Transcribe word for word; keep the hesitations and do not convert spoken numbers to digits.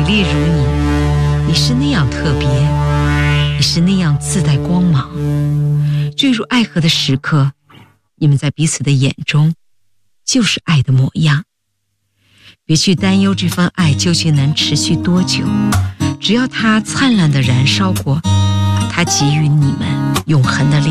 丽如你，你是那样特别，你是那样自带光芒。坠入爱河的时刻，你们在彼此的眼中就是爱的模样。别去担忧这份爱究竟能持续多久，只要它灿烂地燃烧过，它给予你们永恒的力量。